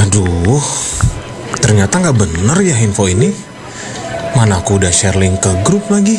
Aduh, ternyata nggak bener ya info ini. Mana aku udah share link ke grup lagi.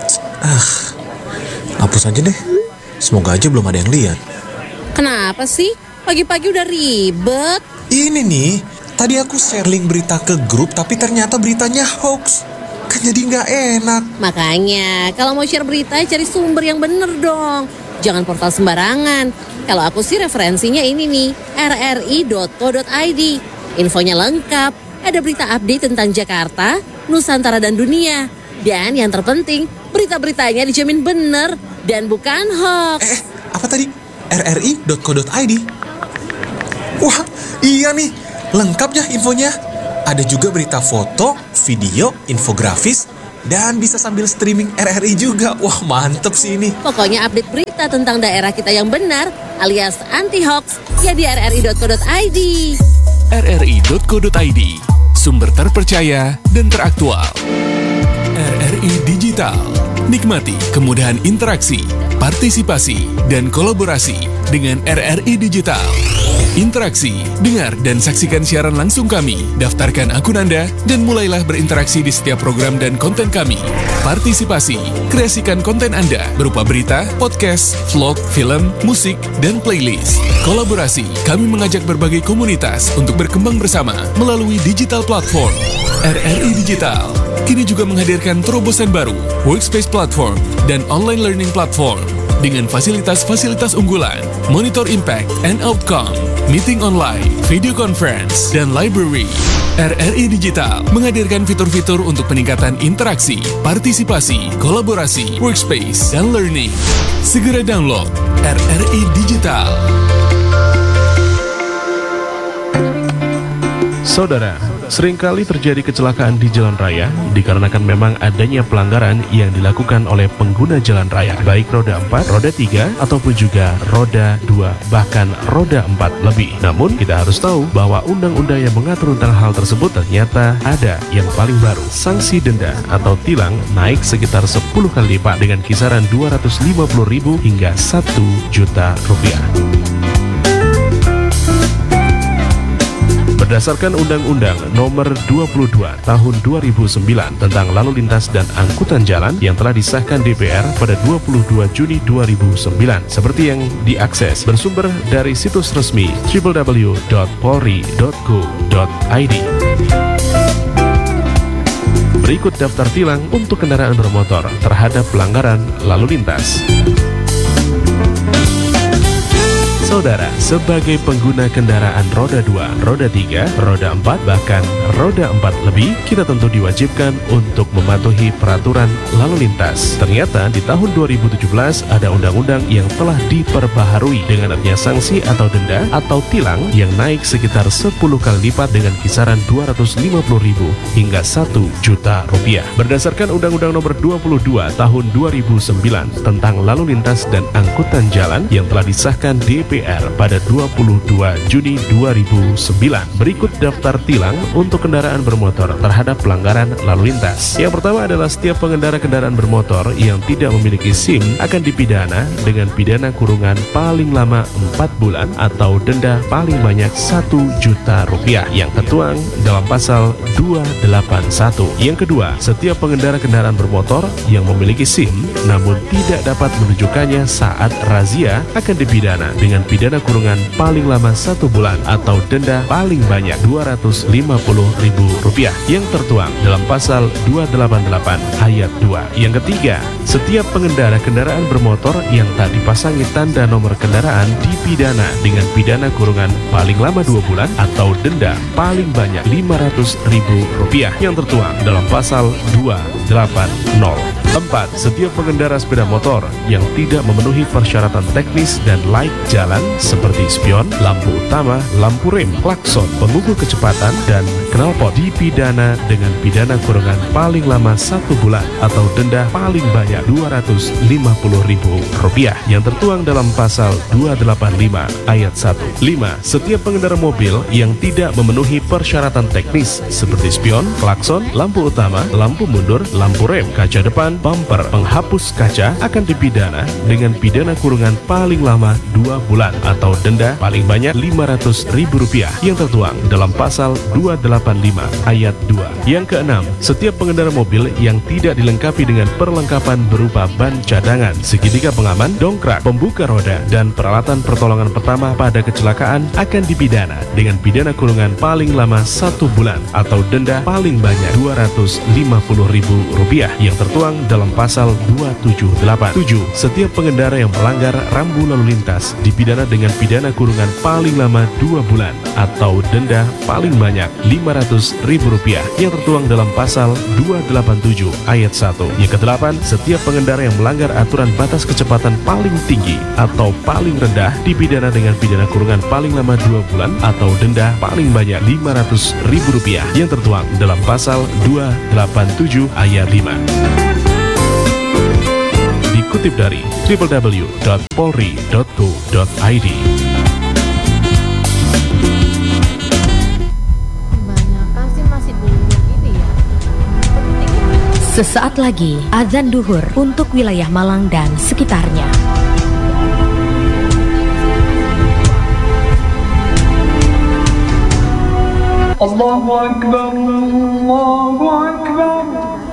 Hapus aja deh. Semoga aja belum ada yang lihat. Kenapa sih? Pagi-pagi udah ribet. Ini nih, tadi aku share link berita ke grup tapi ternyata beritanya hoax. Kan jadi nggak enak. Makanya, kalau mau share berita cari sumber yang bener dong. Jangan portal sembarangan. Kalau aku sih referensinya ini nih, rri.co.id. Infonya lengkap, ada berita update tentang Jakarta, Nusantara dan dunia. Dan yang terpenting, berita-beritanya dijamin bener dan bukan hoax. Apa tadi? rri.co.id. Wah, iya nih, lengkap ya infonya. Ada juga berita foto, video, infografis, dan bisa sambil streaming RRI juga. Wah, mantep sih ini. Pokoknya update berita tentang daerah kita yang benar alias anti-hoax ya di rri.co.id. rri.co.id, sumber terpercaya dan teraktual. RRI Digital, nikmati kemudahan interaksi, partisipasi, dan kolaborasi dengan RRI Digital. Interaksi, dengar dan saksikan siaran langsung kami, daftarkan akun Anda, dan mulailah berinteraksi di setiap program dan konten kami. Partisipasi, kreasikan konten Anda berupa berita, podcast, vlog, film, musik, dan playlist. Kolaborasi, kami mengajak berbagai komunitas untuk berkembang bersama melalui digital platform. RRI Digital kini juga menghadirkan terobosan baru, workspace platform, dan online learning platform. Dengan fasilitas-fasilitas unggulan, monitor impact and outcome, meeting online, video conference, dan library. RRI Digital menghadirkan fitur-fitur untuk peningkatan interaksi, partisipasi, kolaborasi, workspace, dan learning. Segera download RRI Digital. Saudara, seringkali terjadi kecelakaan di jalan raya dikarenakan memang adanya pelanggaran yang dilakukan oleh pengguna jalan raya, baik roda 4, roda 3, ataupun juga roda 2, bahkan roda 4 lebih. Namun, kita harus tahu bahwa undang-undang yang mengatur tentang hal tersebut ternyata ada yang paling baru. Sanksi denda atau tilang naik sekitar 10 kali lipat dengan kisaran 250.000 hingga 1 juta rupiah. Berdasarkan Undang-Undang Nomor 22 Tahun 2009 tentang Lalu Lintas dan Angkutan Jalan yang telah disahkan DPR pada 22 Juni 2009, seperti yang diakses bersumber dari situs resmi www.polri.go.id. Berikut daftar tilang untuk kendaraan bermotor terhadap pelanggaran lalu lintas. Saudara, sebagai pengguna kendaraan roda 2, roda 3, roda 4, bahkan roda 4 lebih, kita tentu diwajibkan untuk mematuhi peraturan lalu lintas. Ternyata di tahun 2017 ada undang-undang yang telah diperbaharui dengan adanya sanksi atau denda atau tilang yang naik sekitar 10 kali lipat dengan kisaran 250.000 hingga 1 juta rupiah. Berdasarkan Undang-Undang Nomor 22 Tahun 2009 tentang Lalu Lintas dan Angkutan Jalan yang telah disahkan DPR pada 22 Juni 2009. Berikut daftar tilang untuk kendaraan bermotor terhadap pelanggaran lalu lintas. Yang pertama adalah setiap pengendara kendaraan bermotor yang tidak memiliki SIM akan dipidana dengan pidana kurungan paling lama 4 bulan atau denda paling banyak 1 juta rupiah yang tertuang dalam pasal 281. Yang kedua, setiap pengendara kendaraan bermotor yang memiliki SIM namun tidak dapat menunjukkannya saat razia akan dipidana dengan pidana kurungan paling lama 1 bulan atau denda paling banyak Rp250.000 yang tertuang dalam pasal 288 ayat 2. Yang ketiga, setiap pengendara kendaraan bermotor yang tak dipasangi tanda nomor kendaraan dipidana dengan pidana kurungan paling lama 2 bulan atau denda paling banyak Rp500.000 yang tertuang dalam pasal 280. 4. Setiap pengendara sepeda motor yang tidak memenuhi persyaratan teknis dan laik jalan seperti spion, lampu utama, lampu rem, klakson, pengukur kecepatan, dan knalpot dipidana dengan pidana kurungan paling lama 1 bulan atau denda paling banyak Rp250.000 yang tertuang dalam pasal 285 ayat 1. 5. Setiap pengendara mobil yang tidak memenuhi persyaratan teknis seperti spion, klakson, lampu utama, lampu mundur, lampu rem, kaca depan, bumper, penghapus kaca akan dipidana dengan pidana kurungan paling lama 2 bulan atau denda paling banyak Rp500.000 yang tertuang dalam pasal 285 ayat 2. Yang keenam, setiap pengendara mobil yang tidak dilengkapi dengan perlengkapan berupa ban cadangan, segitiga pengaman, dongkrak, pembuka roda, dan peralatan pertolongan pertama pada kecelakaan akan dipidana dengan pidana kurungan paling lama 1 bulan atau denda paling banyak Rp250.000 yang tertuang dalam pasal 278. 7. Setiap pengendara yang melanggar rambu lalu lintas dipidana dengan pidana kurungan paling lama 2 bulan atau denda paling banyak Rp500.000 yang tertuang dalam pasal 287 ayat 1. Yang kedelapan, setiap pengendara yang melanggar aturan batas kecepatan paling tinggi atau paling rendah dipidana dengan pidana kurungan paling lama 2 bulan atau denda paling banyak Rp500.000 yang tertuang dalam pasal 287 ayat 5. Dikutip dari www.polri.go.id. Sesaat lagi, azan duhur untuk wilayah Malang dan sekitarnya. Allahu Akbar, Allahu Akbar.